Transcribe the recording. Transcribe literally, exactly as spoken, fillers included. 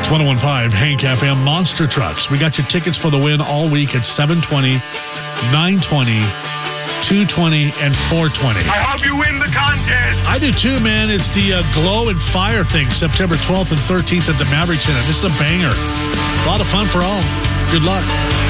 It's one oh one point five Hank F M. Monster Trucks. We got your tickets for the win all week at seven twenty, nine twenty, two twenty, and four twenty. I hope you win the contest. I do too, man. It's the uh, Glow and Fire thing, September twelfth and thirteenth at the Maverick Center. This is a banger. A lot of fun for all. Good luck.